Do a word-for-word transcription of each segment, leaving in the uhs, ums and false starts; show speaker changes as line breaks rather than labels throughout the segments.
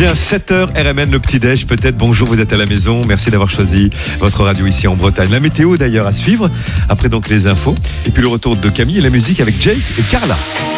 Bien, sept heures R M N, le petit-déj peut-être. Bonjour, vous êtes à la maison. Merci d'avoir choisi votre radio ici en Bretagne. La météo d'ailleurs à suivre. Après donc les infos. Et puis le retour de Camille et la musique avec Jake et Carla.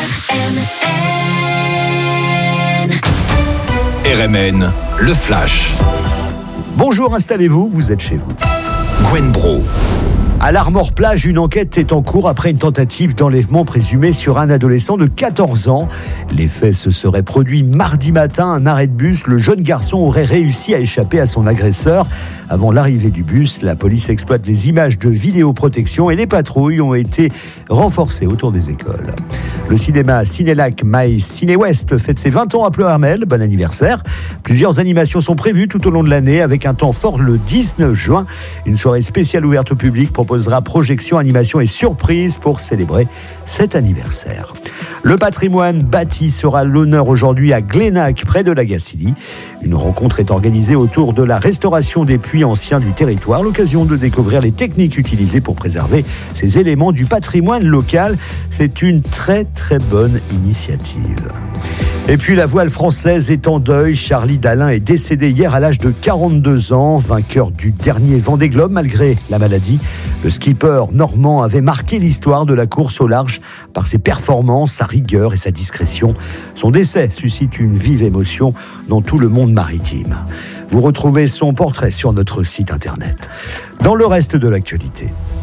R M N, le flash.
Bonjour, installez-vous, vous êtes chez vous.
Gwen Bro.
À l'Armor Plage, une enquête est en cours après une tentative d'enlèvement présumée sur un adolescent de quatorze ans. Les faits se seraient produits mardi matin à un arrêt de bus. Le jeune garçon aurait réussi à échapper à son agresseur. Avant l'arrivée du bus, la police exploite les images de vidéoprotection et les patrouilles ont été renforcées autour des écoles. Le cinéma Cinélac My Ciné West fête ses vingt ans à Ploërmel. Bon anniversaire. Plusieurs animations sont prévues tout au long de l'année avec un temps fort le dix-neuf juin. Une soirée spéciale ouverte au public proposera projection, animation et surprise pour célébrer cet anniversaire. Le patrimoine bâti sera à l'honneur aujourd'hui à Glénac, près de la Gacilly. Une rencontre est organisée autour de la restauration des puits anciens du territoire, l'occasion de découvrir les techniques utilisées pour préserver ces éléments du patrimoine local. C'est une très très bonne initiative. Et puis la voile française est en deuil. Charlie Dalin est décédé hier à l'âge de quarante-deux ans, vainqueur du dernier Vendée Globe malgré la maladie. Le skipper normand avait marqué l'histoire de la course au large par ses performances, sa rigueur et sa discrétion. Son décès suscite une vive émotion dans tout le monde maritime. Vous retrouvez son portrait sur notre site internet. Dans le reste de l'actualité,